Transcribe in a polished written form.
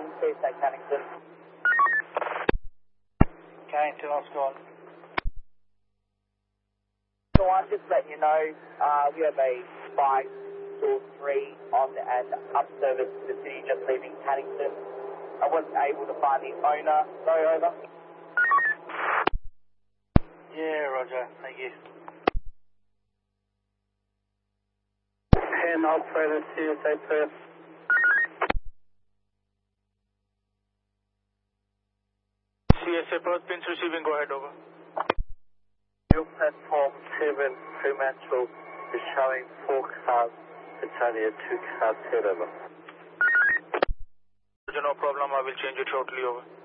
CSA Cannington. Cannington, Oscar 1. So I'm just letting you know, we have a spike source 3 on an up service to the city just leaving Cannington. I wasn't able to find the owner. Sorry, over. Yeah, roger. Thank you. 10 operator CSA Perth. CSA Perth, pins receiving, go ahead, over. Your platform 7 Fremantle is showing 4 cars. It's only a 2-car set over. No problem, I will change it shortly, over.